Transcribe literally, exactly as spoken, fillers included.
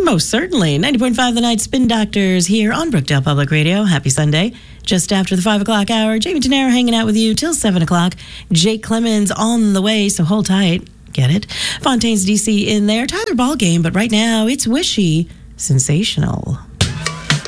Most certainly. ninety point five The Night Spin Doctors here on Brookdale Public Radio. Happy Sunday. Just after the five o'clock hour, Jamie Tenero hanging out with you till seven o'clock. Jake Clemens on the way, so hold tight. Get it? Fontaine's D C in there. Tyler Ballgame, but right now it's Wishy Sensational.